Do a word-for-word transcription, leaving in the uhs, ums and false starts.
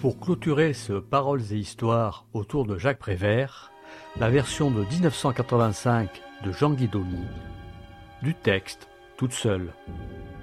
Pour clôturer ce Paroles et Histoires autour de Jacques Prévert, la version de dix-neuf cent quatre-vingt-cinq de Jean Guidoni, du texte toute seule.